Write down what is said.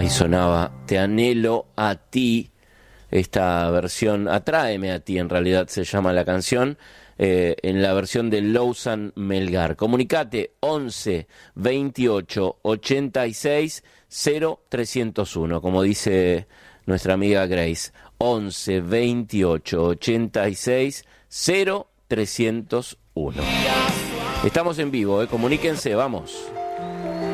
sonaba Te anhelo a ti, esta versión, Atráeme a ti en realidad se llama la canción, en la versión de Lousan Melgar. Comunicate 11 28 86 0301, como dice nuestra amiga Grace, 11 28 86 0301. Estamos en vivo, comuníquense, vamos.